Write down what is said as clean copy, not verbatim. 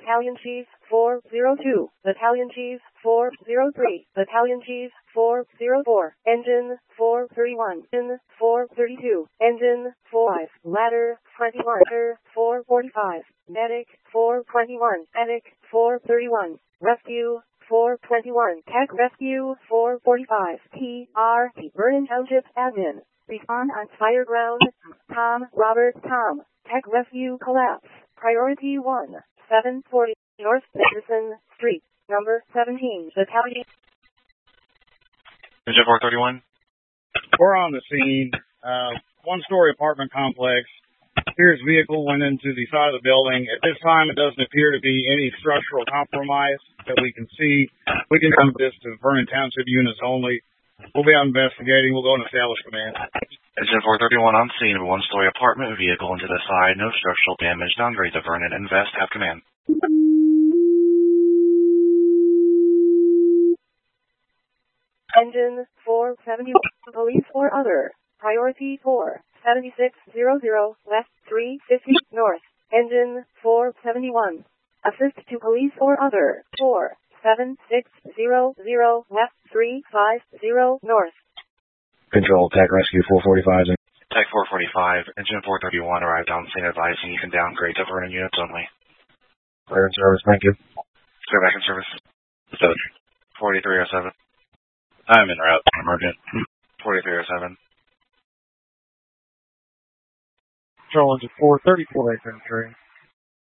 Battalion Chief 402, Battalion Chief 403, Battalion Chief 404, Engine 431, Engine 432, Engine 45, Ladder 21, Ladder 445, Medic 421, Medic 431, Rescue 421, Tech Rescue 445, TRT, Vernon Township Admin. Respond on fire ground. Tom, Robert, Tom. Tech Rescue collapse. Priority 1, 740 North Anderson Street, number 17, Battalion. Engine 431. We're on the scene. One-story apartment complex. Pier's vehicle went into the side of the building. At this time, it doesn't appear to be any structural compromise that we can see. We can come this to Vernon Township units only. We'll be out investigating. We'll go and establish command. Engine 431 on scene of a one-story apartment vehicle into the side. No structural damage. Downgrade to Vernon. Invest. Have command. Engine 471, police or other. Priority 4, 7600 West 350 North. Engine 471. Assist to police or other. 4, 7600 West 350 North. Control, Tech Rescue 445. Tech 445, Engine 431 arrived on scene advising you can downgrade to Vernon units only. Clear in service, thank you. Clear back in service. 4307. I'm en route. Emergent. 4307. Control Engine 434, 833.